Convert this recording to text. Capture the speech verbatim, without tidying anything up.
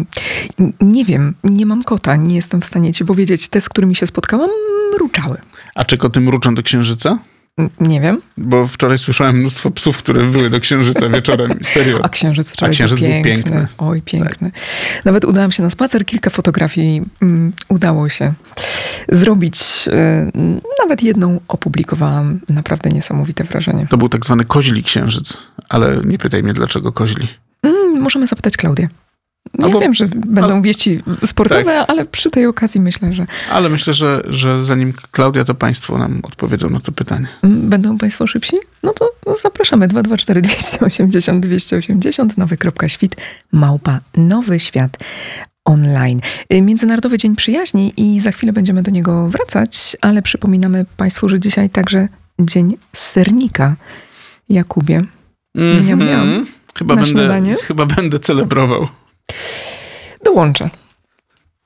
Nie wiem, nie mam kota, nie jestem w stanie ci powiedzieć. Te, z którymi się spotkałam, mruczały. A czy koty mruczą do księżyca? Nie wiem. Bo wczoraj słyszałem mnóstwo psów, które wyły do księżyca wieczorem. Serio. A księżyc wczoraj A księżyc był był piękny. piękny. Oj, piękny. Tak. Nawet udałam się na spacer, kilka fotografii um, udało się zrobić. Y, nawet jedną opublikowałam. Naprawdę niesamowite wrażenie. To był tak zwany koźli księżyc. Ale nie pytaj mnie, dlaczego koźli. Mm, możemy zapytać Klaudię. Ja Albo, wiem, że będą ale, wieści sportowe, tak. ale przy tej okazji myślę, że... Ale myślę, że, że zanim Klaudia, to państwo nam odpowiedzą na to pytanie. Będą państwo szybsi? No to no zapraszamy. dwa dwa cztery dwieście osiemdziesiąt dwieście osiemdziesiąt, nowy.świt, małpa Nowy Świat online. Międzynarodowy Dzień Przyjaźni i za chwilę będziemy do niego wracać, ale przypominamy państwu, że dzisiaj także Dzień Sernika. Jakubie. Mm-hmm. Miam, miam. Chyba, będę, chyba będę celebrował. Dołączę.